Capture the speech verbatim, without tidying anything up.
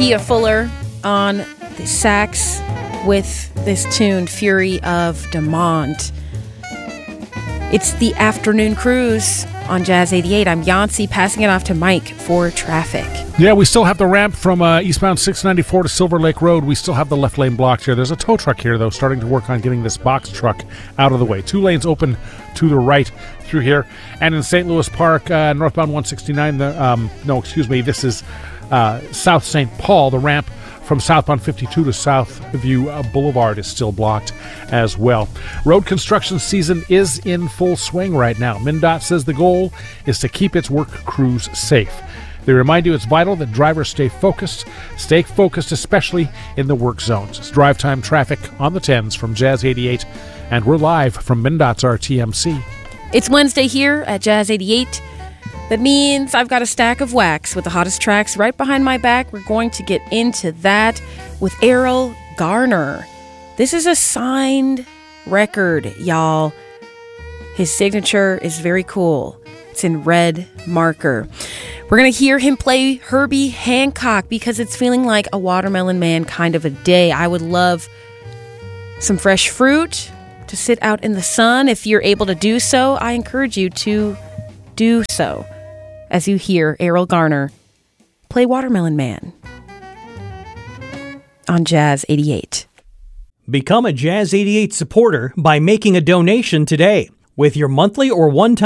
Kia Fuller on the sax with this tune, Fury of Demont. It's the afternoon cruise on Jazz eighty-eight. I'm Yancey, passing it off to Mike for traffic. Yeah, we still have the ramp from uh, eastbound six ninety-four to Silver Lake Road. We still have the left lane blocked here. There's a tow truck here, though, starting to work on getting this box truck out of the way. Two lanes open to the right through here. And in Saint Louis Park, uh, northbound one sixty-nine, the, um, no, excuse me, this is uh, South Saint Paul. The ramp from southbound fifty-two to Southview Boulevard is still blocked as well. Road construction season is in full swing right now. MnDOT says the goal is to keep its work crews safe. They remind you it's vital that drivers stay focused, stay focused especially in the work zones. It's drive time traffic on the tens from Jazz eighty-eight, and we're live from MnDOT's R T M C. It's Wednesday here at Jazz eighty-eight. That means I've got a stack of wax with the hottest tracks right behind my back. We're going to get into that with Errol Garner. This is a signed record, y'all. His signature is very cool. It's in red marker. We're going to hear him play Herbie Hancock because it's feeling like a Watermelon Man kind of a day. I would love some fresh fruit to sit out in the sun. If you're able to do so, I encourage you to do so as you hear Errol Garner play Watermelon Man on Jazz eighty-eight. Become a Jazz eighty-eight supporter by making a donation today with your monthly or one-time